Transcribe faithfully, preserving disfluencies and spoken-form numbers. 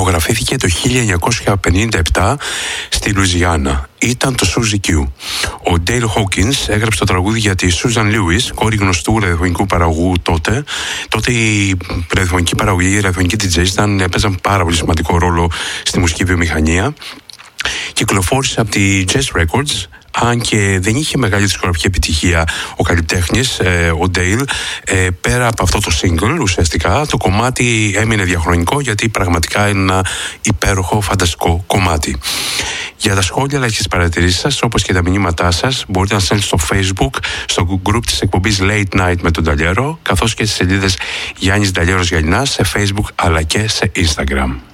ηχογραφήθηκε το χίλια εννιακόσια πενήντα επτά στη Λουιζιάννα. Ήταν το Suzy Q. Ο Dale Hawkins έγραψε το τραγούδι για τη Susan Lewis, κόρη γνωστού ραδιοφωνικού παραγωγού τότε. Τότε η ραδιοφωνική παραγωγή, οι ραδιοφωνικοί ντι τζέις ήταν, έπαιζαν πάρα πολύ σημαντικό ρόλο στη μουσική βιομηχανία. Κυκλοφόρησε από τη Jazz Records, αν και δεν είχε μεγάλη δισκογραφική επιτυχία ο καλλιτέχνης, ε, ο Dale. Ε, πέρα από αυτό το single, ουσιαστικά το κομμάτι έμεινε διαχρονικό, γιατί πραγματικά είναι ένα υπέροχο, φανταστικό κομμάτι. Για τα σχόλια αλλά και τις παρατηρήσεις σας, όπως και τα μηνύματά σας, μπορείτε να στέλνετε στο Facebook, στο group της εκπομπής Late Night με τον Νταλιέρο, καθώς και στις σελίδες Γιάννης Νταλιέρος Γιαννάς σε Facebook αλλά και σε Instagram.